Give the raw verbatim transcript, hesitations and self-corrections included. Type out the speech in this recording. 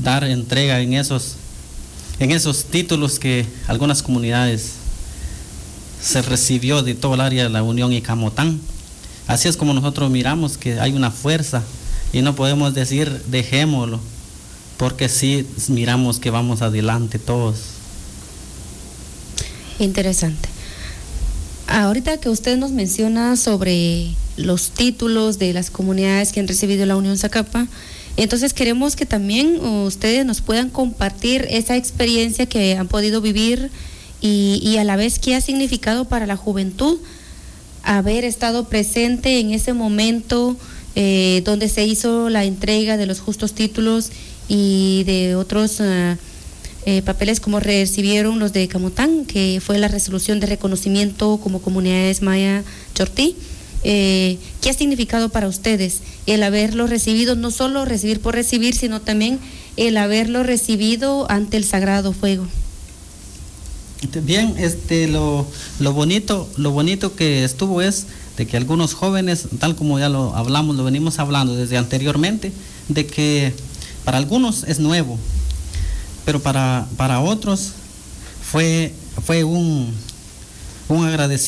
dar entrega en esos, en esos títulos que algunas comunidades se recibió de todo el área de La Unión y Camotán. Así es como nosotros miramos que hay una fuerza y no podemos decir dejémoslo, porque sí miramos que vamos adelante todos. Interesante. Ahorita que usted nos menciona sobre los títulos de las comunidades que han recibido la Unión Zacapa, entonces queremos que también ustedes nos puedan compartir esa experiencia que han podido vivir y, y a la vez qué ha significado para la juventud haber estado presente en ese momento eh, donde se hizo la entrega de los justos títulos y de otros uh, eh, papeles como recibieron los de Camotán, que fue la resolución de reconocimiento como comunidades maya chortí. Eh, ¿Qué ha significado para ustedes el haberlo recibido, no solo recibir por recibir, sino también el haberlo recibido ante el Sagrado Fuego? Bien, este, lo, lo bonito, lo bonito que estuvo es de que algunos jóvenes, tal como ya lo hablamos, lo venimos hablando desde anteriormente, de que para algunos es nuevo, pero para, para otros fue, fue un, un agradecimiento.